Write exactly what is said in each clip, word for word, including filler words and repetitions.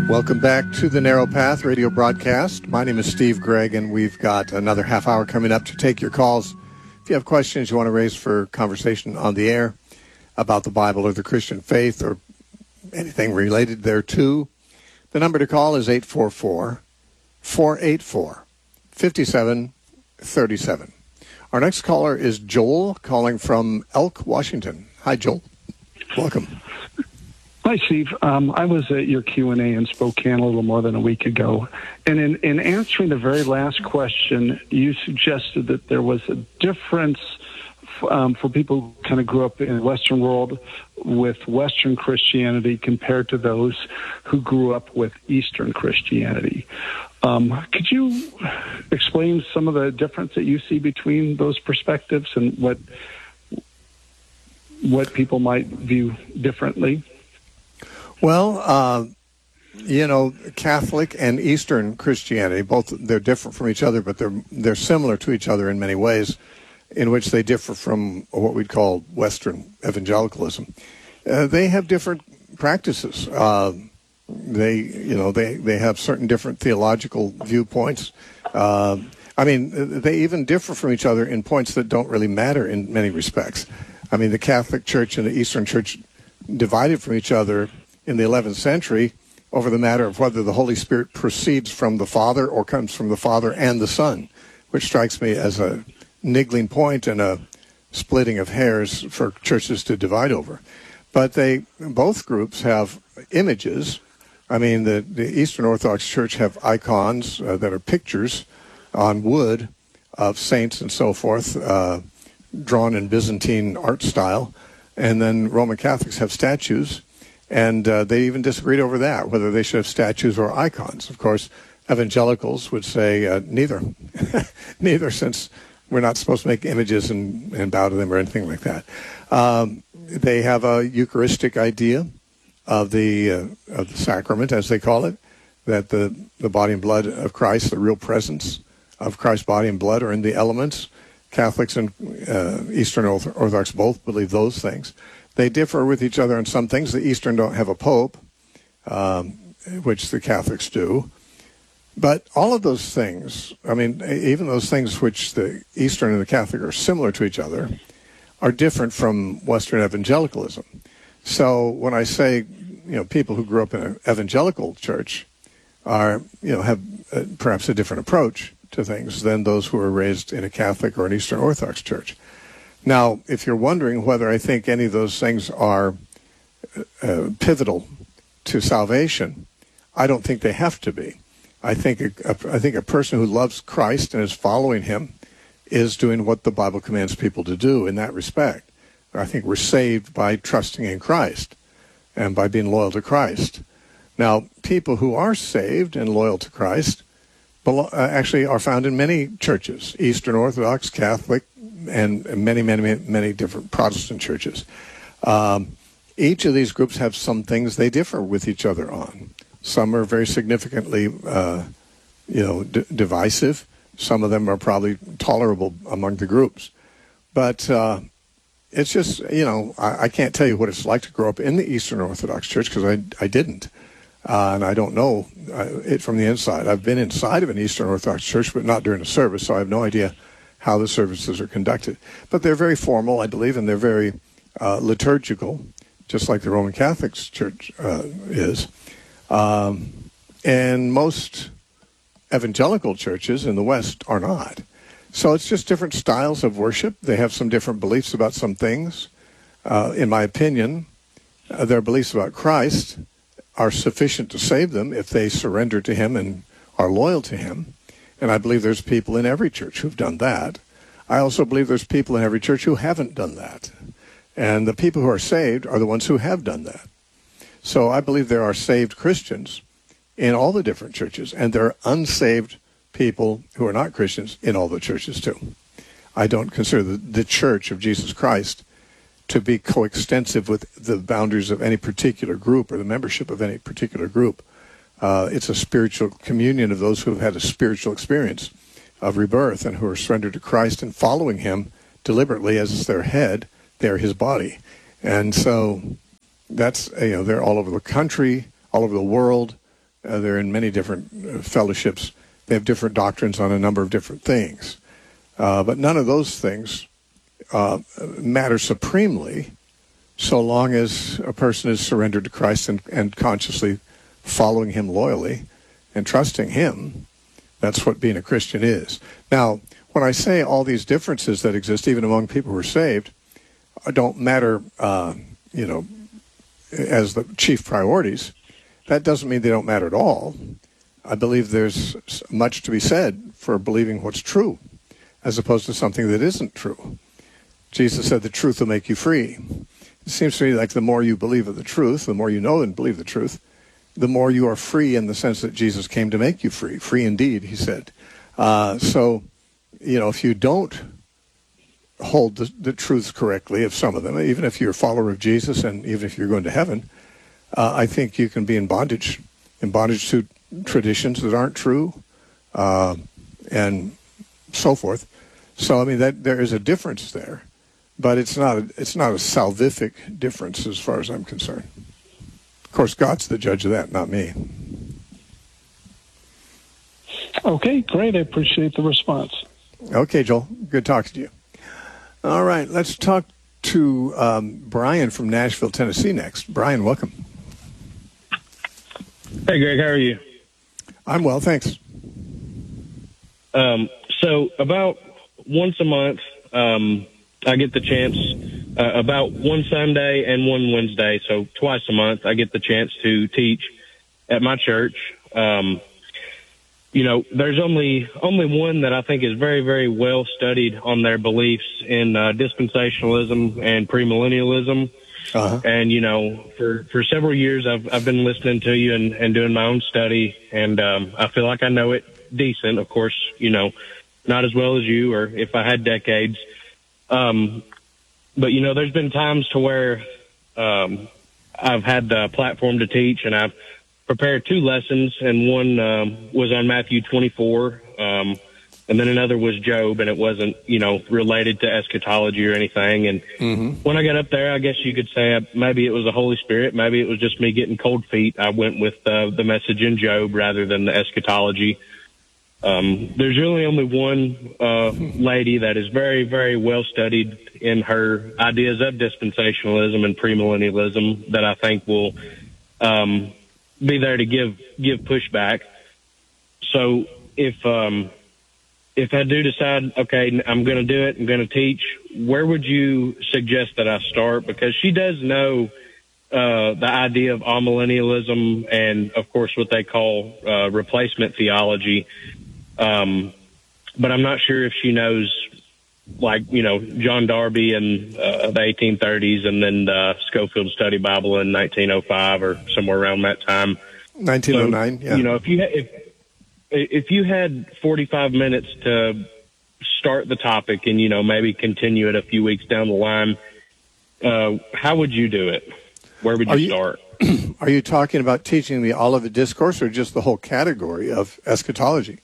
Welcome back to the Narrow Path radio broadcast. My name is Steve Gregg, and we've got another half hour coming up to take your calls. If you have questions you want to raise for conversation on the air about the Bible or the Christian faith or anything related thereto, the number to call is eight four four, four eight four, five seven three seven. Our next caller is Joel, calling from Elk, Washington. Hi, Joel. Welcome. Hi, Steve. Um, I was at your Q and A in Spokane a little more than a week ago, and in, in answering the very last question, you suggested that there was a difference um, for people who kind of grew up in the Western world with Western Christianity compared to those who grew up with Eastern Christianity. Um, could you explain some of the difference that you see between those perspectives and what what people might view differently? Well, uh, you know, Catholic and Eastern Christianity, both they're different from each other, but they're they're similar to each other in many ways, in which they differ from what we'd call Western evangelicalism. Uh, they have different practices. Uh, they, you know, they, they have certain different theological viewpoints. Uh, I mean, they even differ from each other in points that don't really matter in many respects. I mean, the Catholic Church and the Eastern Church divided from each other in the eleventh century over the matter of whether the Holy Spirit proceeds from the Father or comes from the Father and the Son, which strikes me as a niggling point and a splitting of hairs for churches to divide over. But they, both groups have images. I mean, the, the Eastern Orthodox Church have icons uh, that are pictures on wood of saints and so forth, uh, drawn in Byzantine art style. And then Roman Catholics have statues. And uh, they even disagreed over that, whether they should have statues or icons. Of course, evangelicals would say uh, neither. Neither, since we're not supposed to make images and, and bow to them or anything like that. Um, they have a Eucharistic idea of the, uh, of the sacrament, as they call it, that the, the body and blood of Christ, the real presence of Christ's body and blood, are in the elements. Catholics and uh, Eastern Orthodox both believe those things. They differ with each other on some things. The Eastern don't have a pope, um, which the Catholics do. But all of those things, I mean, even those things which the Eastern and the Catholic are similar to each other, are different from Western evangelicalism. So when I say, you know, people who grew up in an evangelical church are, you know, have uh, perhaps a different approach to things than those who are raised in a Catholic or an Eastern Orthodox church. Now, if you're wondering whether I think any of those things are uh, pivotal to salvation, I don't think they have to be. I think a, a, I think a person who loves Christ and is following him is doing what the Bible commands people to do in that respect. I think we're saved by trusting in Christ and by being loyal to Christ. Now, people who are saved and loyal to Christ belo- uh, actually are found in many churches, Eastern Orthodox, Catholic, and many, many, many different Protestant churches. Um, each of these groups have some things they differ with each other on. Some are very significantly, uh, you know, d- divisive. Some of them are probably tolerable among the groups. But uh, it's just, you know, I, I can't tell you what it's like to grow up in the Eastern Orthodox Church because I, I didn't. Uh, and I don't know uh, it from the inside. I've been inside of an Eastern Orthodox church, but not during a service, so I have no idea how the services are conducted. But they're very formal, I believe, and they're very uh, liturgical, just like the Roman Catholic Church uh, is. Um, and most evangelical churches in the West are not. So it's just different styles of worship. They have some different beliefs about some things. Uh, in my opinion, uh, their beliefs about Christ are sufficient to save them if they surrender to him and are loyal to him. And I believe there's people in every church who've done that. I also believe there's people in every church who haven't done that. And the people who are saved are the ones who have done that. So I believe there are saved Christians in all the different churches, and there are unsaved people who are not Christians in all the churches too. I don't consider the, the Church of Jesus Christ to be coextensive with the boundaries of any particular group or the membership of any particular group. Uh, it's a spiritual communion of those who have had a spiritual experience of rebirth and who are surrendered to Christ and following him deliberately as their head. They're his body. And so that's, you know, they're all over the country, all over the world. Uh, they're in many different uh, fellowships. They have different doctrines on a number of different things. Uh, but none of those things uh, matter supremely so long as a person is surrendered to Christ and, and consciously following him loyally and trusting him. That's what being a Christian is. Now, when I say all these differences that exist, even among people who are saved, don't matter, uh, you know, as the chief priorities, that doesn't mean they don't matter at all. I believe there's much to be said for believing what's true, as opposed to something that isn't true. Jesus said the truth will make you free. It seems to me like the more you believe of the truth, the more you know and believe the truth, the more you are free in the sense that Jesus came to make you free. Free indeed, he said. Uh, so, you know, if you don't hold the, the truths correctly of some of them, even if you're a follower of Jesus and even if you're going to heaven, uh, I think you can be in bondage, in bondage to traditions that aren't true, uh, and so forth. So, I mean, that there is a difference there, but it's not a, it's not a salvific difference as far as I'm concerned. Of course, God's the judge of that, not me. Okay, great. I appreciate the response. Okay, Joel. Good talking to you. All right, let's talk to um, Brian from Nashville, Tennessee next. Brian, welcome. Hey, Greg, how are you? I'm well, thanks. Um, so about once a month, um, I get the chance, uh, about one Sunday and one Wednesday, so twice a month, I get the chance to teach at my church. Um, you know, there's only only one that I think is very, very well studied on their beliefs in uh, dispensationalism and premillennialism. Uh-huh. And, you know, for, for several years, I've I've been listening to you and, and doing my own study, and um, I feel like I know it decent. Of course, you know, not as well as you, or if I had decades. Um, but, you know, there's been times to where um, I've had the platform to teach, and I've prepared two lessons, and one um, was on Matthew twenty-four, um, and then another was Job, and it wasn't, you know, related to eschatology or anything. And mm-hmm. when I got up there, I guess you could say maybe it was the Holy Spirit, maybe it was just me getting cold feet. I went with uh, the message in Job rather than the eschatology. Um, there's really only one uh, lady that is very, very well studied in her ideas of dispensationalism and premillennialism that I think will um, be there to give give pushback. So if um, if I do decide, okay, I'm going to do it, I'm going to teach, where would you suggest that I start? Because she does know uh, the idea of amillennialism and, of course, what they call uh, replacement theology. Um, but I'm not sure if she knows, like, you know, John Darby in uh, the eighteen thirties and then the Scofield Study Bible in nineteen oh five or somewhere around that time. nineteen oh nine, so, yeah. You know, if you ha- if if you had forty-five minutes to start the topic and, you know, maybe continue it a few weeks down the line, uh, how would you do it? Where would you, you start? Are you talking about teaching the Olivet Discourse or just the whole category of eschatology?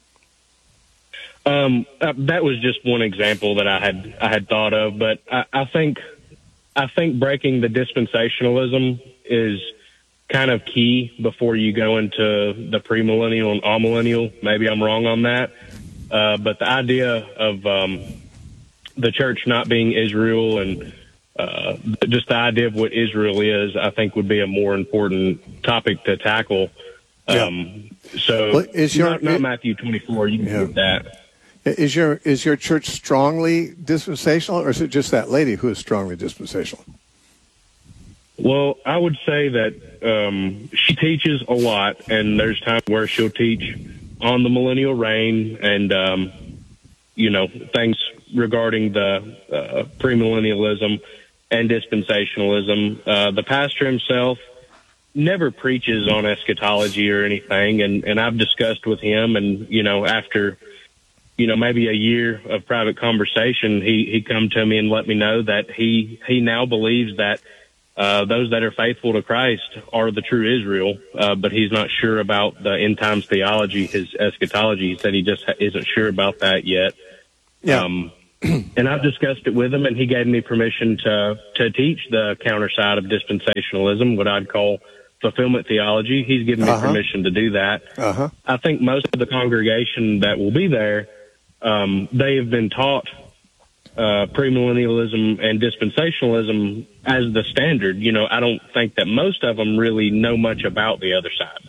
Um, uh, that was just one example that I had I had thought of, but I, I think I think breaking the dispensationalism is kind of key before you go into the premillennial and amillennial. Maybe I'm wrong on that, uh, but the idea of um, the church not being Israel and uh, just the idea of what Israel is, I think would be a more important topic to tackle. Yeah. Um, so well, is your, not, not it, Matthew twenty-four, you can yeah. do that. Is your is your church strongly dispensational, or is it just that lady who is strongly dispensational? Well, I would say that um, she teaches a lot, and there's times where she'll teach on the millennial reign and, um, you know, things regarding the uh, premillennialism and dispensationalism. Uh, the pastor himself never preaches on eschatology or anything, and, and I've discussed with him, and, you know, after you know, maybe a year of private conversation, he, he come to me and let me know that he, he now believes that uh, those that are faithful to Christ are the true Israel, uh, but he's not sure about the end times theology, his eschatology. He said he just isn't sure about that yet. Yeah. Um, and I've discussed it with him, and he gave me permission to, to teach the counter side of dispensationalism, what I'd call fulfillment theology. He's given me Uh-huh. permission to do that. Uh-huh. I think most of the congregation that will be there, um, they have been taught uh, premillennialism and dispensationalism as the standard. You know, I don't think that most of them really know much about the other side.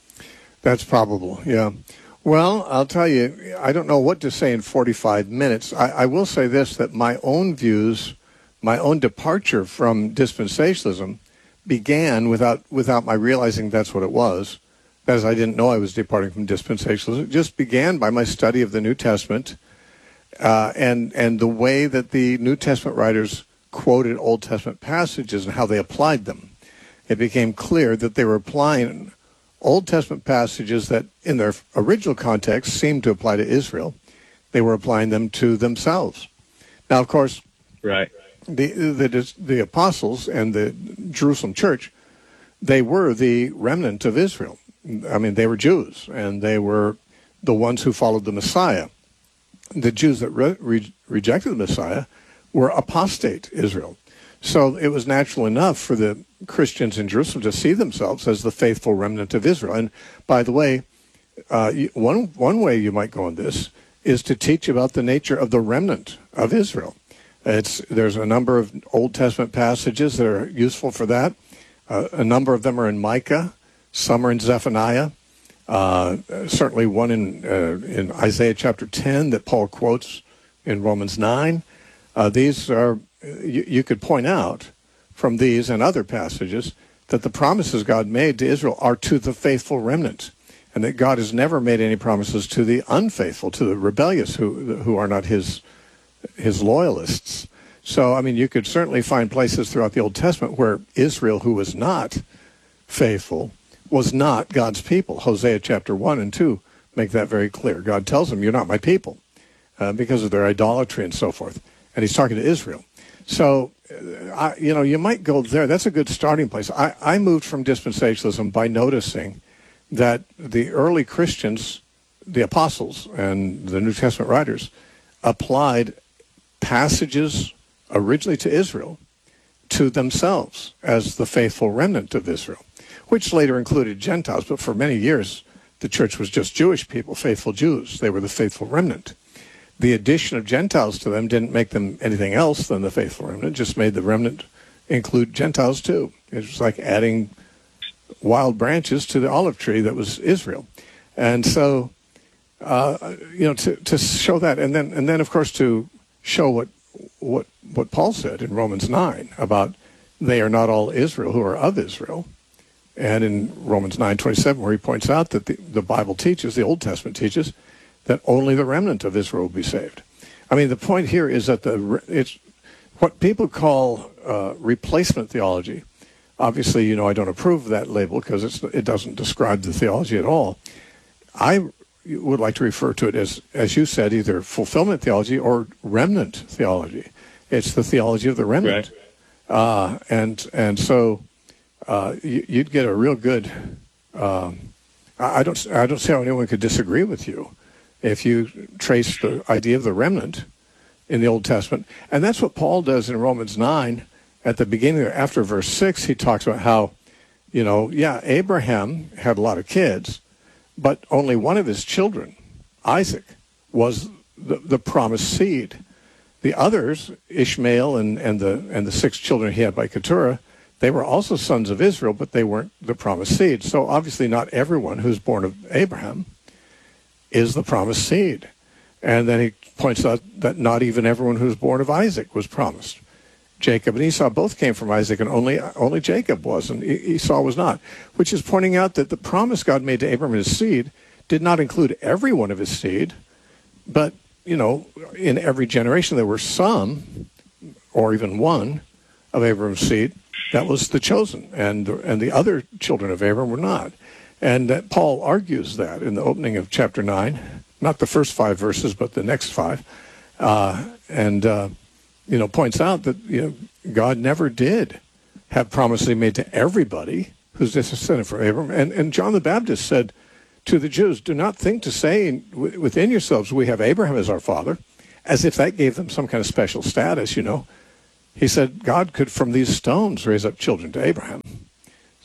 That's probable, yeah. Well, I'll tell you, I don't know what to say in forty-five minutes. I, I will say this, that my own views, my own departure from dispensationalism began without without my realizing that's what it was. That is, I didn't know I was departing from dispensationalism. It just began by my study of the New Testament uh, and, and the way that the New Testament writers quoted Old Testament passages and how they applied them. It became clear that they were applying Old Testament passages that in their original context seemed to apply to Israel. They were applying them to themselves. Now, of course, Right. the the, the apostles and the Jerusalem church, they were the remnant of Israel. I mean, they were Jews, and they were the ones who followed the Messiah. The Jews that re- re- rejected the Messiah were apostate Israel. So it was natural enough for the Christians in Jerusalem to see themselves as the faithful remnant of Israel. And by the way, uh, one one way you might go on this is to teach about the nature of the remnant of Israel. It's there's a number of Old Testament passages that are useful for that. Uh, a number of them are in Micah, some are in Zephaniah. Uh, certainly one in uh, in Isaiah chapter ten that Paul quotes in Romans nine. Uh, these are you, you could point out from these and other passages that the promises God made to Israel are to the faithful remnant, and that God has never made any promises to the unfaithful, to the rebellious who who are not his his loyalists. So, I mean, you could certainly find places throughout the Old Testament where Israel, who was not faithful, was not God's people. Hosea chapter one and two make that very clear. God tells them, you're not my people, uh, because of their idolatry and so forth. And he's talking to Israel. So, uh, I, you know, you might go there. That's a good starting place. I, I moved from dispensationalism by noticing that the early Christians, the apostles and the New Testament writers, applied passages originally to Israel to themselves as the faithful remnant of Israel, which later included Gentiles. But for many years, the church was just Jewish people, faithful Jews. They were the faithful remnant. The addition of Gentiles to them didn't make them anything else than the faithful remnant, just made the remnant include Gentiles too. It was like adding wild branches to the olive tree that was Israel. And so, uh, you know, to, to show that, and then, and then of course to show what, what, what Paul said in Romans nine about they are not all Israel who are of Israel. And in Romans nine twenty-seven, where he points out that the, the Bible teaches, the Old Testament teaches, that only the remnant of Israel will be saved. I mean, the point here is that the it's what people call uh, replacement theology. Obviously, you know, I don't approve of that label because it's, it doesn't describe the theology at all. I would like to refer to it as, as you said, either fulfillment theology or remnant theology. It's the theology of the remnant. Right. Uh, and, and so uh, you, you'd get a real good... Um, I don't, I don't see how anyone could disagree with you if you trace the idea of the remnant in the Old Testament. And that's what Paul does in Romans nine. At the beginning, after verse six, he talks about how, you know, yeah, Abraham had a lot of kids, but only one of his children, Isaac, was the, the promised seed. The others, Ishmael and, and, the, and the six children he had by Keturah, they were also sons of Israel, but they weren't the promised seed. So obviously not everyone who's born of Abraham is the promised seed. And then he points out that not even everyone who's born of Isaac was promised. Jacob and Esau both came from Isaac, and only only Jacob was, and Esau was not, which is pointing out that the promise God made to Abraham and his seed did not include every one of his seed, but, you know, in every generation there were some, or even one, of Abraham's seed that was the chosen, and, and the other children of Abraham were not. And that Paul argues that in the opening of chapter nine, not the first five verses, but the next five, uh, and, uh, you know, points out that, you know, God never did have promises he made to everybody who's descended from Abraham. And, and John the Baptist said to the Jews, do not think to say within yourselves, we have Abraham as our father, as if that gave them some kind of special status, you know. He said God could, from these stones, raise up children to Abraham.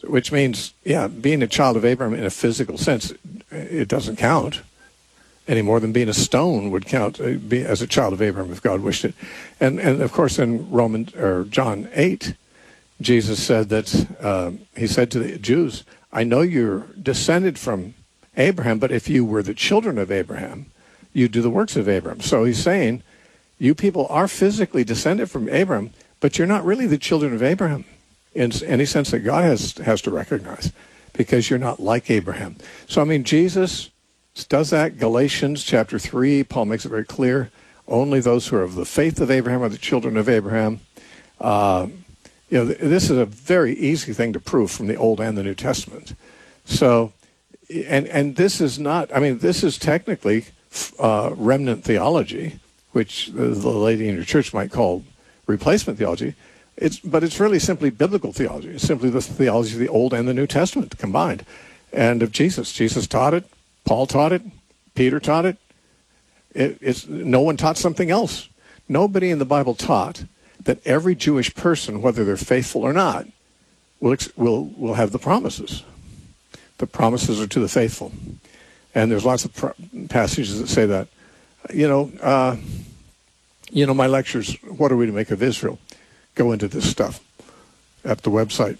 which means, yeah, being a child of Abraham in a physical sense, it doesn't count any more than being a stone would count uh, be, as a child of Abraham if God wished it. And, and of course, in Romans or John eight, Jesus said that, uh, he said to the Jews, I know you're descended from Abraham, but if you were the children of Abraham, you do the works of Abraham. So he's saying, you people are physically descended from Abraham, but you're not really the children of Abraham in any sense that God has has to recognize, because you're not like Abraham. So, I mean, Jesus does that. Galatians chapter three, Paul makes it very clear, only those who are of the faith of Abraham are the children of Abraham. Uh, you know, this is a very easy thing to prove from the Old and the New Testament. So, and and this is not, I mean, this is technically uh, remnant theology, which the, the lady in your church might call replacement theology. It's, but it's really simply biblical theology. It's simply the theology of the Old and the New Testament combined, and of Jesus. Jesus taught it. Paul taught it. Peter taught it. it it's, no one taught something else. Nobody in the Bible taught that every Jewish person, whether they're faithful or not, will will will have the promises. The promises are to the faithful, and there's lots of pro- passages that say that. You know, uh, you know, my lectures. What are we to make of Israel? Go into this stuff at the website.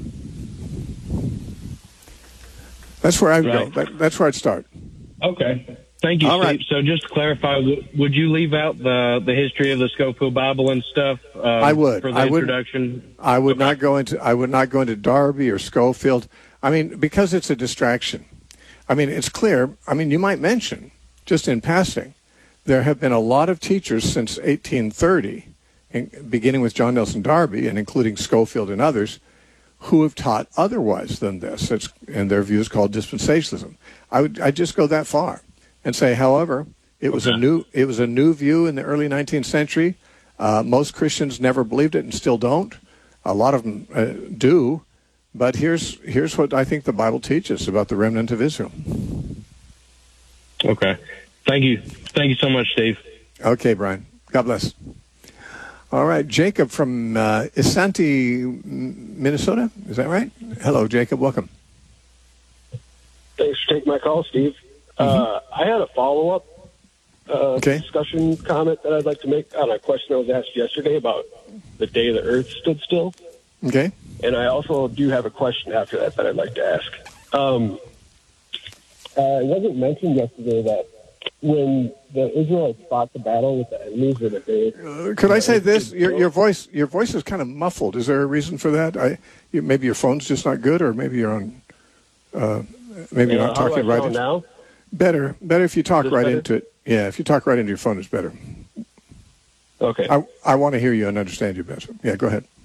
That's where I'd Right. go. That, that's where I'd start. Okay. Thank you, All Steve. right. So just to clarify, w- would you leave out the, the history of the Scofield Bible and stuff um, I would. for the I would. introduction? I would Okay. not go into. I would not go into Darby or Schofield. I mean, because it's a distraction. I mean, it's clear. I mean, you might mention, just in passing, there have been a lot of teachers since eighteen thirty, in, beginning with John Nelson Darby and including Schofield and others, who have taught otherwise than this. It's, and their view is called dispensationalism. I would. I'd just go that far and say, however, it was Okay. a new. It was a new view in the early nineteenth century. Uh, most Christians never believed it and still don't. A lot of them uh, do. But here's here's what I think the Bible teaches about the remnant of Israel. Okay. Thank you. Thank you so much, Steve. Okay, Brian. God bless. All right, Jacob from uh, Isanti, Minnesota. Is that right? Hello, Jacob. Welcome. Thanks for taking my call, Steve. Uh, I had a follow-up uh, Okay. discussion comment that I'd like to make on a question that was asked yesterday about the day the Earth stood still. Okay. And I also do have a question after that that I'd like to ask. Um, uh, it wasn't mentioned yesterday that when the Israelites fought the battle with the enemies of the day. Uh, could I say this? Your your voice your voice is kind of muffled. Is there a reason for that? I you, maybe your phone's just not good, or maybe you're on. Uh, maybe you're Uh, not how do talking I right. sound into- now? Better, better if you talk Is this right better? into it. Yeah, if you talk right into your phone, it's better. Okay. I I want to hear you and understand you better. Yeah, go ahead.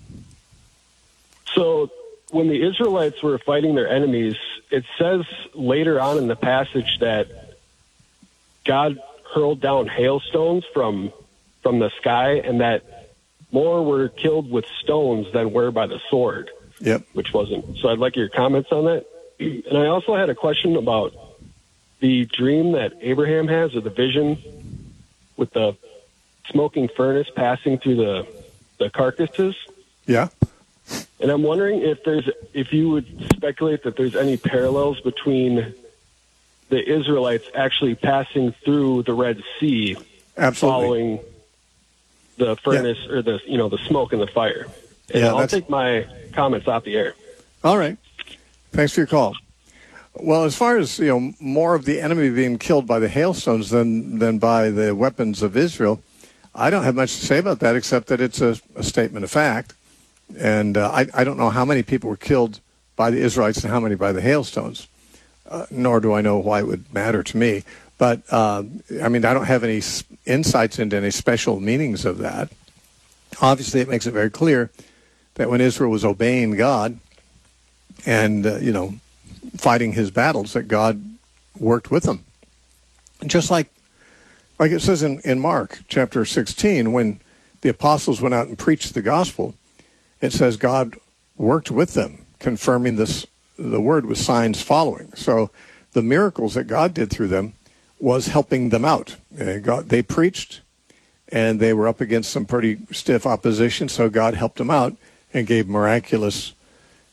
So when the Israelites were fighting their enemies, it says later on in the passage that God hurled down hailstones from from the sky, and that more were killed with stones than were by the sword, Yep. which wasn't. So I'd like your comments on that. And I also had a question about the dream that Abraham has, or the vision with the smoking furnace passing through the the carcasses. Yeah. And I'm wondering if there's, if you would speculate that there's any parallels between the Israelites actually passing through the Red Sea, Absolutely. following the furnace or the, you know, the smoke and the fire. And Yeah, I'll that's- take my comments off the air. All right. Thanks for your call. Well, as far as, you know, more of the enemy being killed by the hailstones than than by the weapons of Israel, I don't have much to say about that except that it's a, a statement of fact. And uh, I, I don't know how many people were killed by the Israelites and how many by the hailstones, uh, nor do I know why it would matter to me. But, uh, I mean, I don't have any s- insights into any special meanings of that. Obviously, it makes it very clear that when Israel was obeying God and, uh, you know, fighting his battles, that God worked with them. Just like like it says in, in Mark chapter sixteen, when the apostles went out and preached the gospel, it says God worked with them, confirming this the word with signs following. So the miracles that God did through them was helping them out. Uh, God, they preached, and they were up against some pretty stiff opposition, so God helped them out and gave miraculous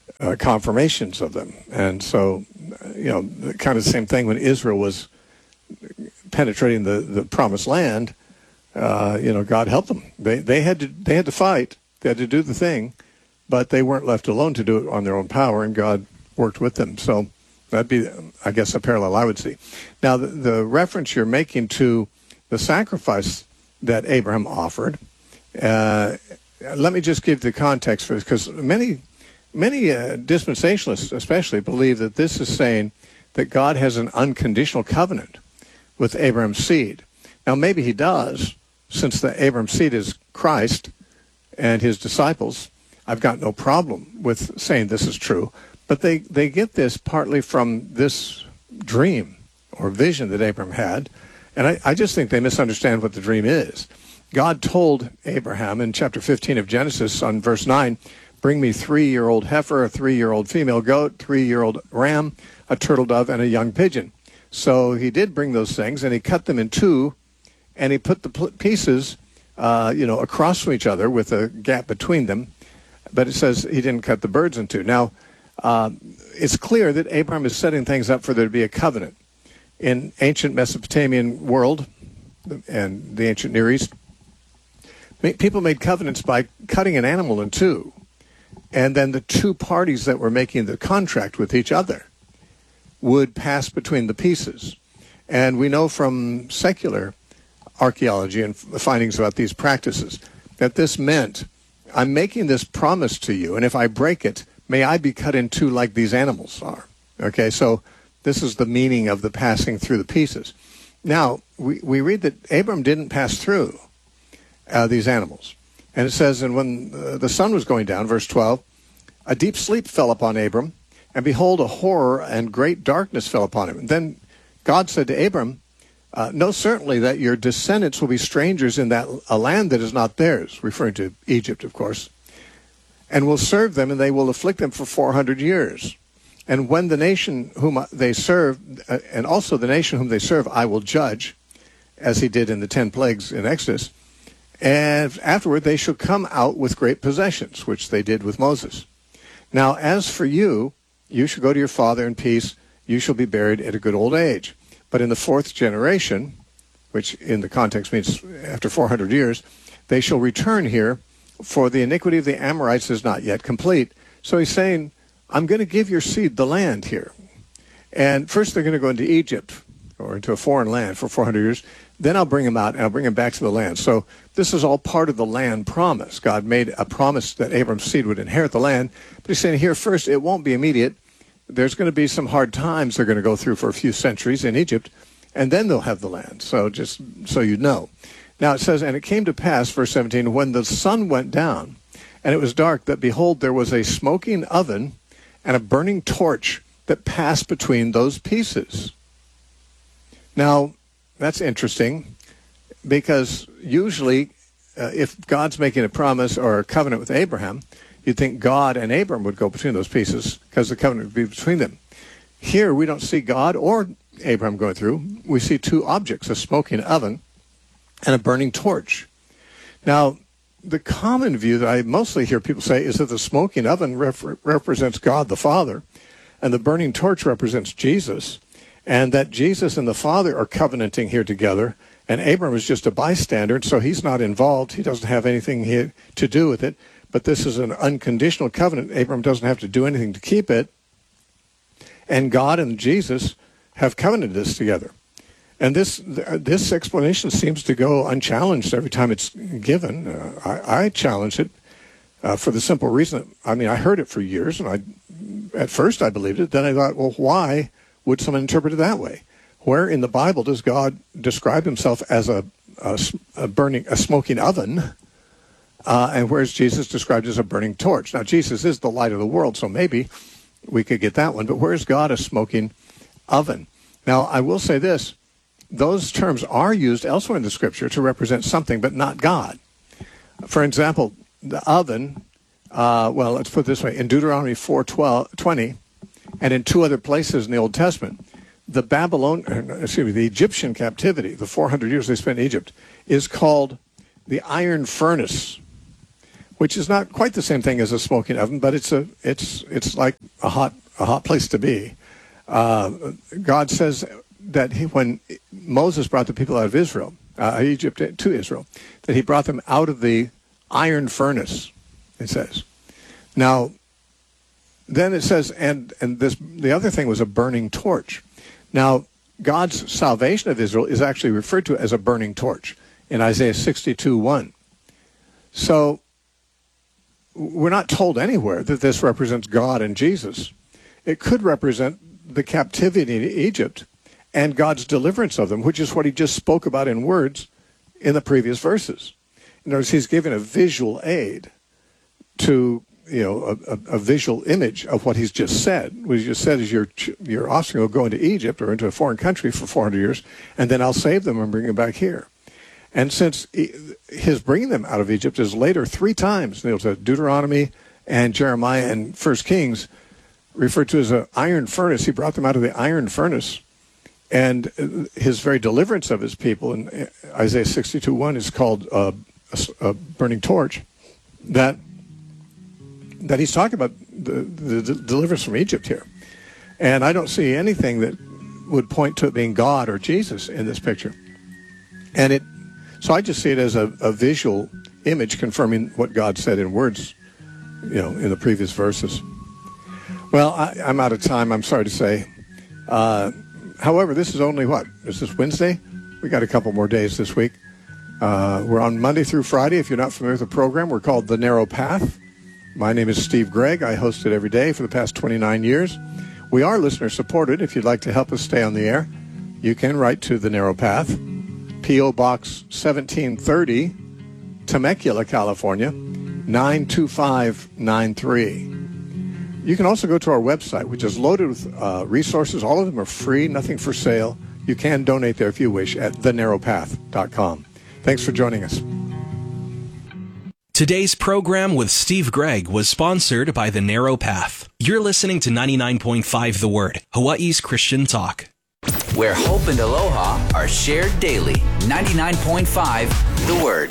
uh, confirmations of them. And so, you know, the kind of the same thing when Israel was penetrating the, the promised land, uh, you know, God helped them. They they had to they had to fight. They had to do the thing, but they weren't left alone to do it on their own power, and God worked with them. So that'd be, I guess, a parallel I would see. Now, the, the reference you're making to the sacrifice that Abraham offered, uh, let me just give the context for this, because many, many uh, dispensationalists especially believe that this is saying that God has an unconditional covenant with Abraham's seed. Now, maybe he does, since the Abraham's seed is Christ and his disciples. I've got no problem with saying this is true, but they, they get this partly from this dream or vision that Abraham had, and I, I just think they misunderstand what the dream is. God told Abraham in chapter fifteen of Genesis on verse nine, bring me three-year-old heifer, a three-year-old female goat, three-year-old ram, a turtle dove, and a young pigeon. So he did bring those things, and he cut them in two, and he put the pieces, uh, you know, across from each other with a gap between them. But it says he didn't cut the birds in two. Now, uh, it's clear that Abraham is setting things up for there to be a covenant. In ancient Mesopotamian world and the ancient Near East, people made covenants by cutting an animal in two, and then the two parties that were making the contract with each other would pass between the pieces. And we know from secular archaeology and findings about these practices that this meant, I'm making this promise to you, and if I break it, may I be cut in two like these animals are. Okay, so this is the meaning of the passing through the pieces. Now, we, we read that Abram didn't pass through uh, these animals. And it says, and when uh, the sun was going down, verse twelve, a deep sleep fell upon Abram, and behold, a horror and great darkness fell upon him. And then God said to Abram, uh, know certainly that your descendants will be strangers in that a land that is not theirs, referring to Egypt, of course, and will serve them, and they will afflict them for four hundred years. And when the nation whom they serve, uh, and also the nation whom they serve, I will judge, as he did in the ten plagues in Exodus. And afterward they shall come out with great possessions, which they did with Moses. Now, as for you, you shall go to your father in peace. You shall be buried at a good old age. But in the fourth generation, which in the context means after four hundred years, they shall return here, for the iniquity of the Amorites is not yet complete. So he's saying, I'm going to give your seed the land here. And first they're going to go into Egypt or into a foreign land for four hundred years. Then I'll bring them out and I'll bring them back to the land. So this is all part of the land promise. God made a promise that Abram's seed would inherit the land. But he's saying here first, it won't be immediate. There's going to be some hard times they're going to go through for a few centuries in Egypt, and then they'll have the land. So just so you know. Now it says, and it came to pass, verse seventeen, when the sun went down and it was dark, that behold, there was a smoking oven and a burning torch that passed between those pieces. Now, that's interesting, because usually uh, if God's making a promise or a covenant with Abraham, you'd think God and Abram would go between those pieces because the covenant would be between them. Here, we don't see God or Abraham going through. We see two objects, a smoking oven and a burning torch. Now, the common view that I mostly hear people say is that the smoking oven ref- represents God the Father, and the burning torch represents Jesus, and that Jesus and the Father are covenanting here together, and Abram is just a bystander, so he's not involved. He doesn't have anything here to do with it, but this is an unconditional covenant. Abram doesn't have to do anything to keep it, and God and Jesus have covenanted this together. And this this explanation seems to go unchallenged every time it's given. Uh, I, I challenge it uh, for the simple reason that, I mean, I heard it for years, and I at first I believed it. Then I thought, well, why would someone interpret it that way? Where in the Bible does God describe himself as a, a, a burning, a smoking oven, uh, and where's Jesus described as a burning torch? Now, Jesus is the light of the world, so maybe we could get that one. But where's God a smoking oven? Now, I will say this. Those terms are used elsewhere in the Scripture to represent something, but not God. For example, the oven, uh, well, let's put it this way. In Deuteronomy four twenty, and in two other places in the Old Testament, the Babylon, excuse me, the Egyptian captivity, the four hundred years they spent in Egypt, is called the iron furnace. which is not quite the same thing as a smoking oven, but it's a it's it's like a hot a hot place to be. Uh, God says that he, when Moses brought the people out of Israel, uh, Egypt to Israel, that he brought them out of the iron furnace. It says. Now, then it says, and and this the other thing was a burning torch. Now, God's salvation of Israel is actually referred to as a burning torch in Isaiah sixty-two one. So, we're not told anywhere that this represents God and Jesus. It could represent the captivity in Egypt and God's deliverance of them, which is what he just spoke about in words in the previous verses. In other words, he's given a visual aid to, you know, a, a, a visual image of what he's just said. What he just said is your your offspring will go into Egypt or into a foreign country for four hundred years, and then I'll save them and bring them back here. And since he, his bringing them out of Egypt is later three times, you know, to Deuteronomy and Jeremiah and First Kings, referred to as an iron furnace. He brought them out of the iron furnace. And his very deliverance of his people in Isaiah sixty-two one is called uh, a, a burning torch. That that he's talking about the, the, the deliverance from Egypt here. And I don't see anything that would point to it being God or Jesus in this picture. And it, so I just see it as a, a visual image confirming what God said in words, you know, in the previous verses. Well, I, I'm out of time, I'm sorry to say. Uh, however, this is only what? Is this Wednesday? We got a couple more days this week. Uh, we're on Monday through Friday. If you're not familiar with the program, we're called The Narrow Path. My name is Steve Gregg. I host it every day for the past twenty-nine years. We are listener supported. If you'd like to help us stay on the air, you can write to The Narrow Path, P O Box seventeen thirty, Temecula, California, nine two five nine three. You can also go to our website, which is loaded with uh, resources. All of them are free, nothing for sale. You can donate there if you wish at the narrow path dot com. Thanks for joining us. Today's program with Steve Gregg was sponsored by The Narrow Path. You're listening to ninety-nine point five The Word, Hawaii's Christian talk. Where hope and aloha are shared daily. ninety-nine point five The Word.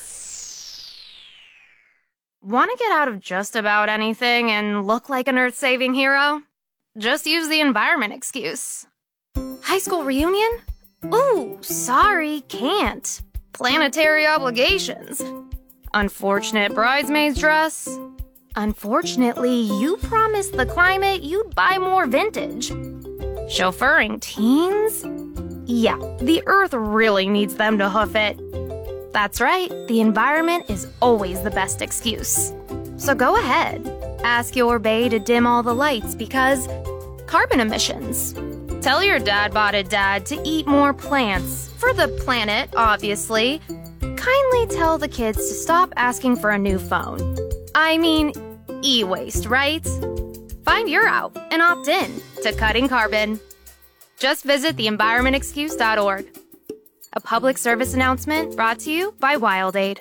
Want to get out of just about anything and look like an earth-saving hero? Just use the environment excuse. High school reunion? Ooh, sorry, can't. Planetary obligations. Unfortunate bridesmaid's dress. Unfortunately, you promised the climate you'd buy more vintage. Chauffeuring teens? Yeah, the earth really needs them to hoof it. That's right, the environment is always the best excuse. So go ahead, ask your bae to dim all the lights because carbon emissions. Tell your dad-botted dad to eat more plants, for the planet, obviously. Kindly tell the kids to stop asking for a new phone. I mean, e-waste, right? Find your out and opt in to cutting carbon. Just visit the environment excuse dot org. A public service announcement brought to you by WildAid.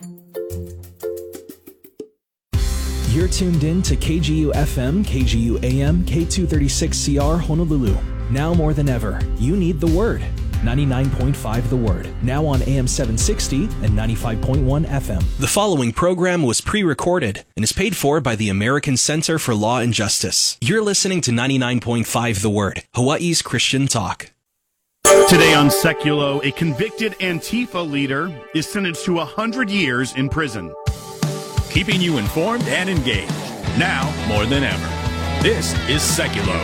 You're tuned in to K G U F M, K G U A M, K two thirty-six C R Honolulu. Now more than ever, you need the Word. ninety-nine point five The Word, now on A M seven sixty and ninety-five point one F M. The following program was pre-recorded and is paid for by the American Center for Law and Justice. You're listening to ninety-nine point five The Word, Hawaii's Christian talk. Today on Seculo, a convicted Antifa leader is sentenced to one hundred years in prison. Keeping you informed and engaged, now more than ever. This is Seculo.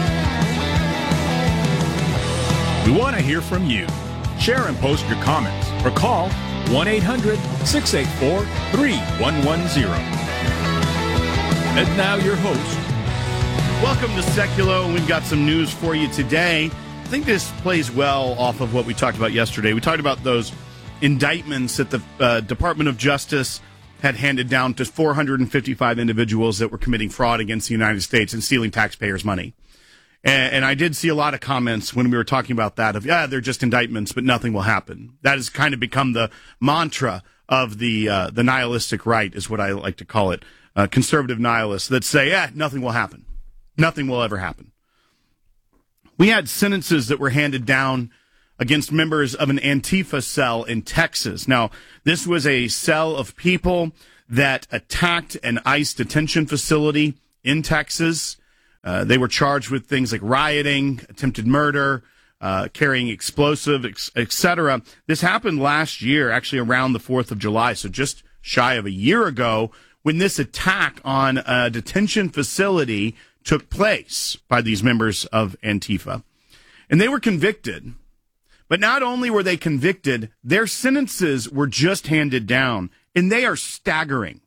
We want to hear from you. Share and post your comments or call one eight hundred, six eight four, three one one zero. And now your host. Welcome to Seculo, and we've got some news for you today. I think this plays well off of what we talked about yesterday. We talked about those indictments that the uh, Department of Justice had handed down to four hundred fifty-five individuals that were committing fraud against the United States and stealing taxpayers' money. And, and I did see a lot of comments when we were talking about that of, yeah, they're just indictments, but nothing will happen. That has kind of become the mantra of the uh, the nihilistic right, is what I like to call it, uh, conservative nihilists that say, yeah, nothing will happen. Nothing will ever happen. We had sentences that were handed down against members of an Antifa cell in Texas. Now, this was a cell of people that attacked an ICE detention facility in Texas. Uh, they were charged with things like rioting, attempted murder, uh, carrying explosives, et cetera. This happened last year, actually around the fourth of July, so just shy of a year ago, when this attack on a detention facility took place by these members of Antifa. And they were convicted. But not only were they convicted, their sentences were just handed down, and they are staggering.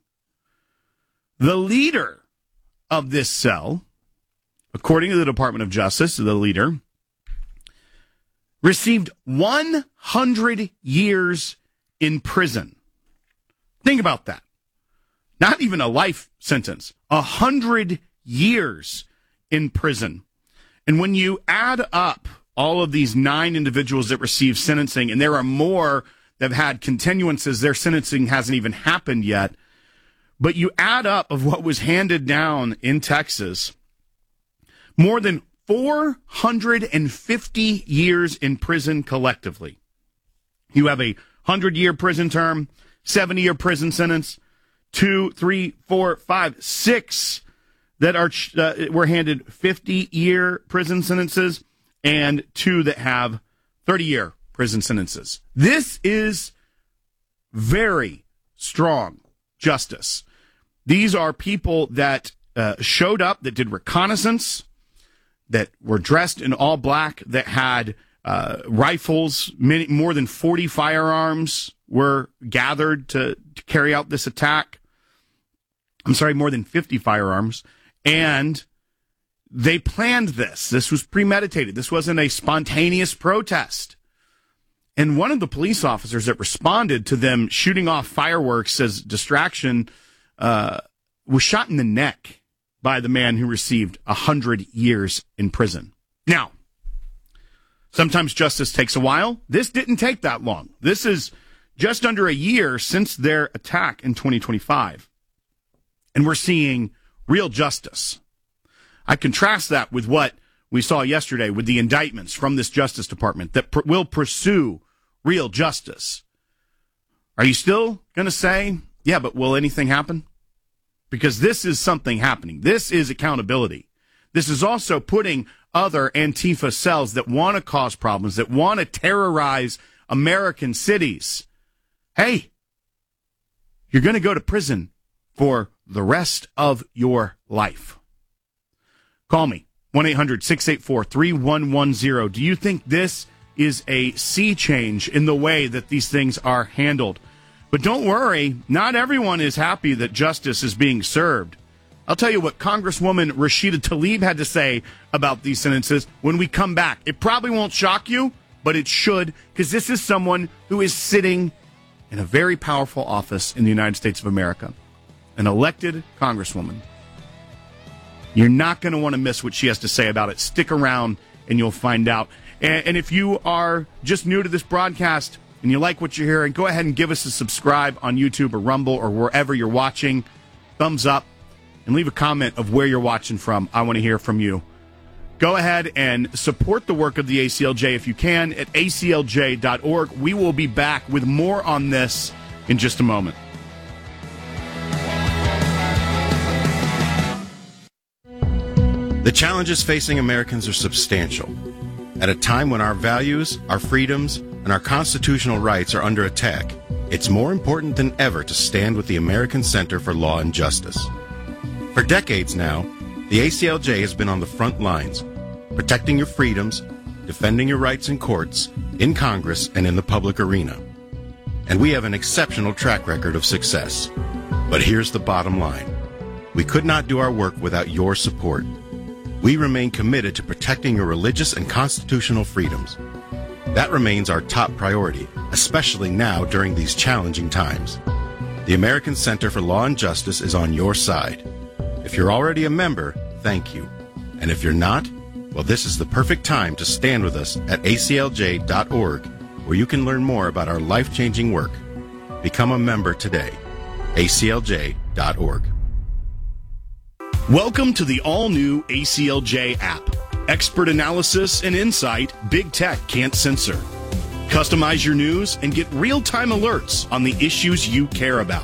The leader of this cell, according to the Department of Justice, the leader, received one hundred years in prison. Think about that. Not even a life sentence, one hundred years in prison. And when you add up all of these nine individuals that received sentencing, and there are more that have had continuances, their sentencing hasn't even happened yet, but you add up of what was handed down in Texas, more than four hundred fifty years in prison collectively. You have a one hundred-year prison term, seventy-year prison sentence, two, three, four, five, six that are uh, were handed fifty-year prison sentences, and two that have thirty-year prison sentences. This is very strong justice. These are people that uh, showed up, that did reconnaissance, that were dressed in all black, that had uh, rifles, many, more than forty firearms were gathered to, to carry out this attack. I'm sorry, more than fifty firearms. And they planned this. This was premeditated. This wasn't a spontaneous protest. And one of the police officers that responded to them shooting off fireworks as distraction uh, was shot in the neck by the man who received one hundred years in prison. Now, sometimes justice takes a while. This didn't take that long. This is just under a year since their attack in twenty twenty-five. And we're seeing real justice. I contrast that with what we saw yesterday with the indictments from this Justice Department that pr- will pursue real justice. Are you still going to say, yeah, but will anything happen? Because this is something happening. This is accountability. This is also putting other Antifa cells that want to cause problems, that want to terrorize American cities. Hey, you're going to go to prison for the rest of your life. Call me, one eight hundred six eight four three one one zero. Do you think this is a sea change in the way that these things are handled? But don't worry, not everyone is happy that justice is being served. I'll tell you what Congresswoman Rashida Tlaib had to say about these sentences when we come back. It probably won't shock you, but it should, because this is someone who is sitting in a very powerful office in the United States of America, an elected Congresswoman. You're not going to want to miss what she has to say about it. Stick around and you'll find out. And, and if you are just new to this broadcast and you like what you're hearing, go ahead and give us a subscribe on YouTube or Rumble or wherever you're watching. Thumbs up and leave a comment of where you're watching from. I want to hear from you. Go ahead and support the work of the A C L J if you can at A C L J dot org. We will be back with more on this in just a moment. The challenges facing Americans are substantial. At a time when our values, our freedoms, and our constitutional rights are under attack, it's more important than ever to stand with the American Center for Law and Justice. For decades now, the A C L J has been on the front lines, protecting your freedoms, defending your rights in courts, in Congress, and in the public arena. And we have an exceptional track record of success. But here's the bottom line. We could not do our work without your support. We remain committed to protecting your religious and constitutional freedoms. That remains our top priority, especially now during these challenging times. The American Center for Law and Justice is on your side. If you're already a member, thank you. And if you're not, well, this is the perfect time to stand with us at A C L J dot org, where you can learn more about our life-changing work. Become a member today. A C L J dot org. Welcome to the all-new A C L J app. Expert analysis and insight big tech can't censor. Customize your news and get real-time alerts on the issues you care about.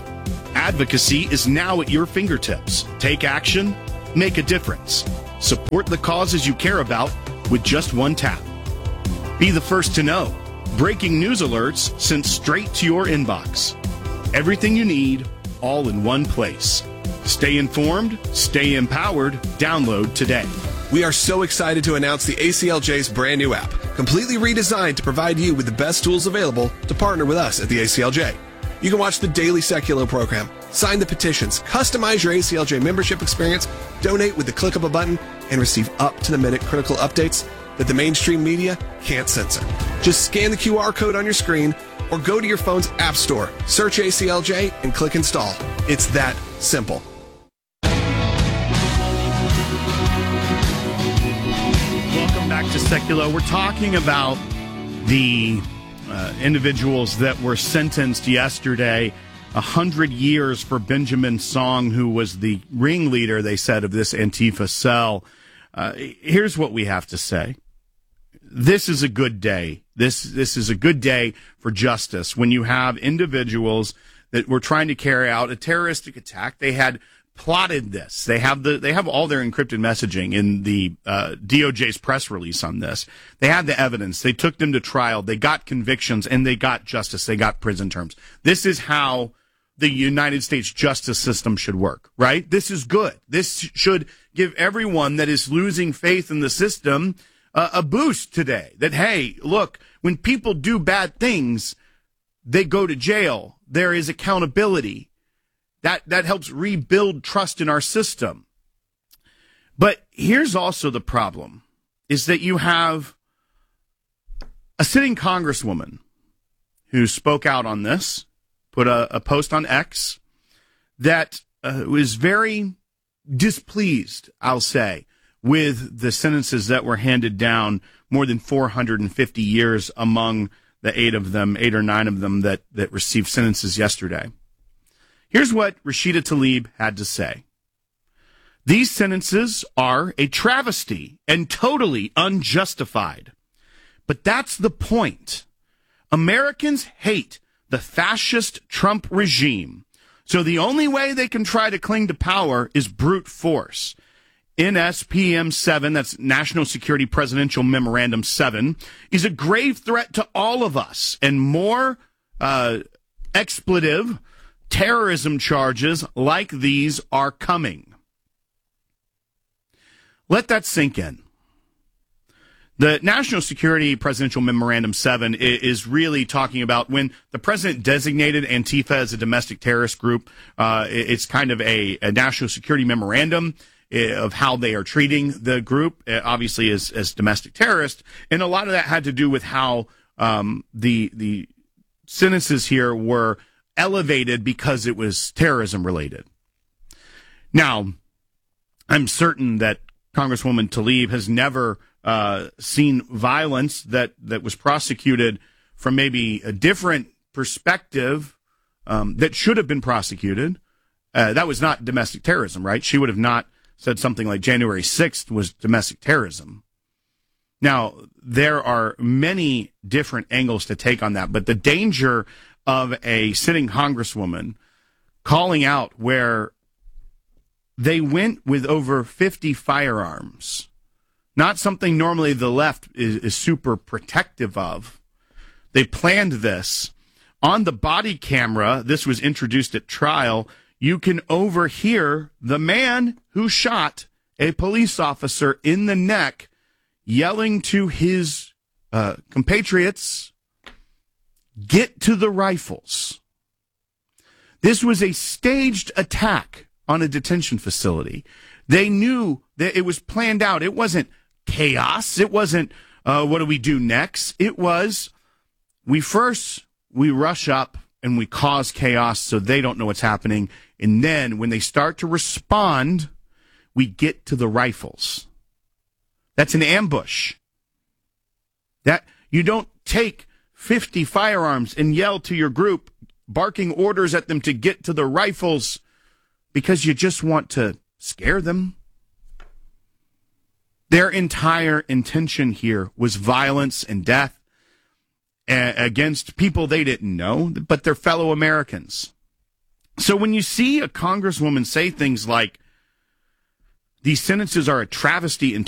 Advocacy is now at your fingertips. Take action, make a difference. Support the causes you care about with just one tap. Be the first to know. Breaking news alerts sent straight to your inbox. Everything you need, all in one place. Stay informed, stay empowered. Download today. We are so excited to announce the A C L J's brand new app, completely redesigned to provide you with the best tools available to partner with us at the A C L J. You can watch the daily Secular program, sign the petitions, customize your A C L J membership experience, donate with the click of a button, and receive up-to-the-minute critical updates that the mainstream media can't censor. Just scan the Q R code on your screen or go to your phone's app store, search A C L J, and click install. It's that simple. Welcome back to Secular. We're talking about the uh, individuals that were sentenced yesterday, a hundred years for Benjamin Song, who was the ringleader, they said, of this Antifa cell. Uh, here's what we have to say. This is a good day. This this is a good day for justice when you have individuals that were trying to carry out a terroristic attack. They had plotted this. They have the they have all their encrypted messaging in the uh, D O J's press release on this. They had the evidence. They took them to trial. They got convictions, and they got justice. They got prison terms. This is how the United States justice system should work, right? This is good. This should give everyone that is losing faith in the system uh, a boost today. That, hey, look, when people do bad things, they go to jail. There is accountability. That that helps rebuild trust in our system. But here's also the problem, is that you have a sitting congresswoman who spoke out on this, put a, a post on X that uh, was very displeased, I'll say, with the sentences that were handed down, more than four hundred fifty years among the eight of them, eight or nine of them that, that received sentences yesterday. Here's what Rashida Tlaib had to say. These sentences are a travesty and totally unjustified. But that's the point. Americans hate the fascist Trump regime. So the only way they can try to cling to power is brute force. N S P M seven, that's National Security Presidential Memorandum seven, is a grave threat to all of us. And more uh, expletive terrorism charges like these are coming. Let that sink in. The National Security Presidential Memorandum seven is really talking about when the president designated Antifa as a domestic terrorist group. Uh, it's kind of a, a national security memorandum of how they are treating the group, obviously as, as domestic terrorists. And a lot of that had to do with how um, the the sentences here were elevated because it was terrorism related. Now, I'm certain that Congresswoman Tlaib has never uh, seen violence that, that was prosecuted from maybe a different perspective um, that should have been prosecuted. Uh, that was not domestic terrorism, right? She would have not said something like January sixth was domestic terrorism. Now, there are many different angles to take on that, but the danger of a sitting congresswoman calling out where they went with over fifty firearms, not something normally the left is, is super protective of. They planned this. On the body camera, this was introduced at trial, you can overhear the man who shot a police officer in the neck yelling to his uh, compatriots, "Get to the rifles." This was a staged attack on a detention facility. They knew that it was planned out. It wasn't chaos. It wasn't, uh, what do we do next? It was, we first, we rush up and we cause chaos so they don't know what's happening. And then when they start to respond, we get to the rifles. That's an ambush. That you don't take fifty firearms and yell to your group, barking orders at them to get to the rifles because you just want to scare them. Their entire intention here was violence and death against people they didn't know, but their fellow Americans. So when you see a congresswoman say things like, these sentences are a travesty and